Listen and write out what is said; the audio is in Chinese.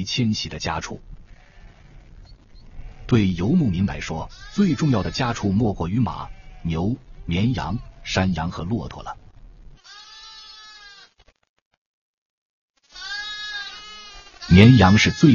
迁徙的家畜。对游牧民来说，最重要的家畜莫过于马、牛、绵羊、山羊和骆驼了。绵羊是最